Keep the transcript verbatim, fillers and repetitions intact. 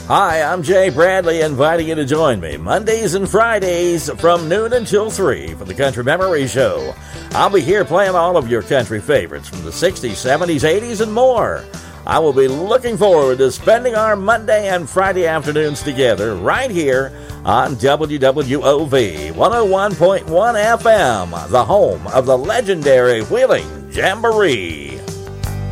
Hi, I'm Jay Bradley, inviting you to join me Mondays and Fridays from noon until three for the Country Memory Show. I'll be here playing all of your country favorites from the sixties, seventies, eighties, and more. I will be looking forward to spending our Monday and Friday afternoons together right here on W W O V one oh one point one F M, the home of the legendary Wheeling Jamboree.